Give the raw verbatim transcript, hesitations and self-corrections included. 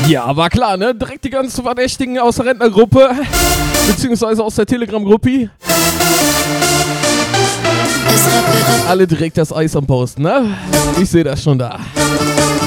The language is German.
Ja, war klar, ne? Direkt die ganzen Verdächtigen aus der Rentnergruppe, beziehungsweise aus der Telegram-Gruppe. Alle direkt das Eis am Posten, ne? Ich sehe das schon da.